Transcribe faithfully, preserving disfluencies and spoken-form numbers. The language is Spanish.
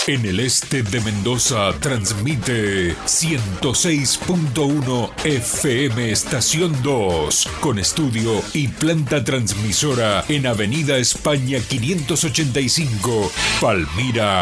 En el este de Mendoza transmite ciento seis punto uno F M Estación dos, con estudio y planta transmisora en Avenida España quinientos ochenta y cinco, Palmira,